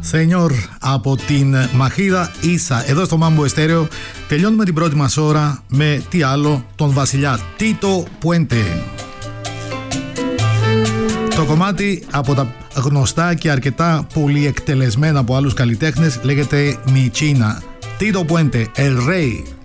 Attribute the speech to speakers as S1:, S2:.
S1: Σένιορ από την Μαχίδα Ίσα. Εδώ στο Mambo Estéreo τελειώνουμε την πρώτη μας ώρα με τι άλλο, τον βασιλιά Τίτο Πουέντε. Το κομμάτι από τα γνωστά και αρκετά πολυεκτελεσμένα από άλλους καλλιτέχνες λέγεται Mi China. Tito Puente, El Rey.